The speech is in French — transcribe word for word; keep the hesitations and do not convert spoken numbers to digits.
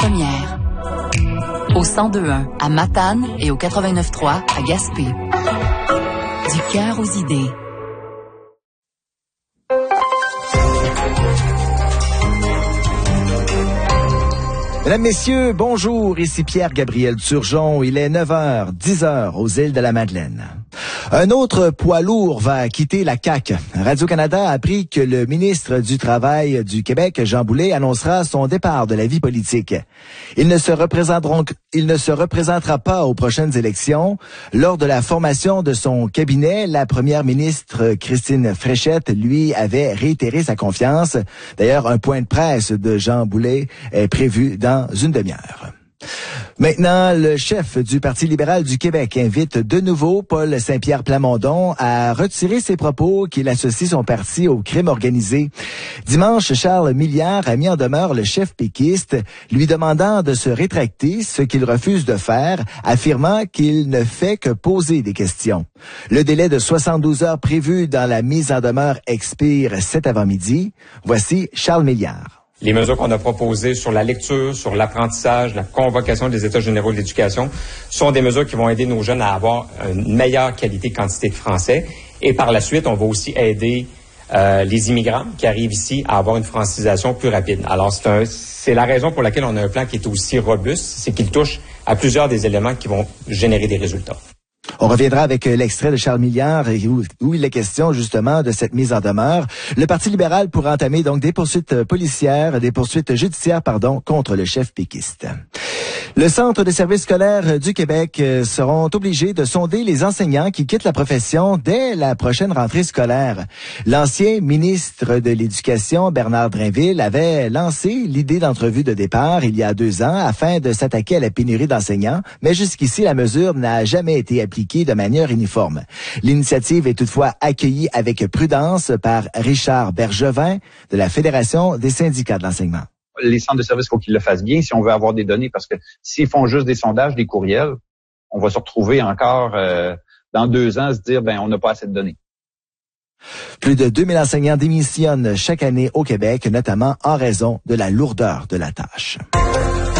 Première. Au cent deux point un à Matane et au quatre-vingt-neuf trois à Gaspé. Du cœur aux idées. Mesdames, Messieurs, bonjour, ici Pierre-Gabriel Turgeon. Il est neuf heures, dix heures aux îles de la Madeleine. Un autre poids lourd va quitter la C A Q. Radio-Canada a appris que le ministre du Travail du Québec, Jean Boulet, annoncera son départ de la vie politique. Il ne se représenteront, il ne se représentera pas aux prochaines élections. Lors de la formation de son cabinet, la première ministre Christine Fréchette, lui, avait réitéré sa confiance. D'ailleurs, un point de presse de Jean Boulet est prévu dans une demi-heure. Maintenant, le chef du Parti libéral du Québec invite de nouveau Paul Saint-Pierre Plamondon à retirer ses propos qu'il associe son parti au crime organisé. Dimanche, Charles Milliard a mis en demeure le chef péquiste, lui demandant de se rétracter, ce qu'il refuse de faire, affirmant qu'il ne fait que poser des questions. Le délai de soixante-douze heures prévu dans la mise en demeure expire cet avant-midi. Voici Charles Milliard. Les mesures qu'on a proposées sur la lecture, sur l'apprentissage, la convocation des États généraux de l'éducation sont des mesures qui vont aider nos jeunes à avoir une meilleure qualité quantité de français. Et par la suite, on va aussi aider euh, les immigrants qui arrivent ici à avoir une francisation plus rapide. Alors, c'est, un, c'est la raison pour laquelle on a un plan qui est aussi robuste, c'est qu'il touche à plusieurs des éléments qui vont générer des résultats. On reviendra avec l'extrait de Charles Milliard où, où il est question justement de cette mise en demeure. Le Parti libéral pourra entamer donc des poursuites policières, des poursuites judiciaires, pardon, contre le chef péquiste. Le Centre de services scolaires du Québec seront obligés de sonder les enseignants qui quittent la profession dès la prochaine rentrée scolaire. L'ancien ministre de l'Éducation, Bernard Drinville, avait lancé l'idée d'entrevue de départ il y a deux ans afin de s'attaquer à la pénurie d'enseignants, mais jusqu'ici, la mesure n'a jamais été appliquée de manière uniforme. L'initiative est toutefois accueillie avec prudence par Richard Bergevin de la Fédération des syndicats de l'enseignement. Les centres de services, il faut qu'ils le fassent bien si on veut avoir des données, parce que s'ils font juste des sondages, des courriels, on va se retrouver encore euh, dans deux ans à se dire, ben on n'a pas assez de données. Plus de deux mille enseignants démissionnent chaque année au Québec, notamment en raison de la lourdeur de la tâche.